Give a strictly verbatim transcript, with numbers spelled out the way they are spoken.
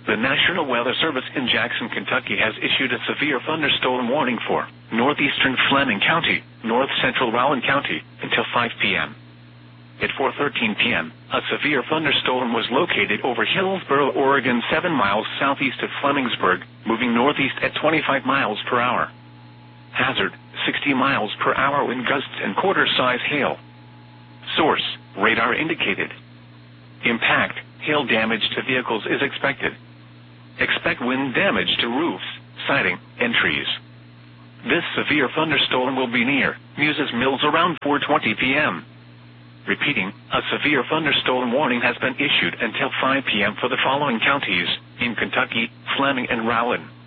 The National Weather Service in Jackson, Kentucky has issued a severe thunderstorm warning for northeastern Fleming County, north central Rowan County, until five p.m. At four thirteen p.m., a severe thunderstorm was located over Hillsboro, Oregon, seven miles southeast of Flemingsburg, moving northeast at twenty-five miles per hour. Hazard, sixty miles per hour wind gusts and quarter-size hail. Source, radar indicated. Impact, hail damage to vehicles is expected. Expect wind damage to roofs, siding, and trees. This severe thunderstorm will be near Muses Mills around four twenty p.m. Repeating, a severe thunderstorm warning has been issued until five p.m. for the following counties in Kentucky, Fleming and Rowan.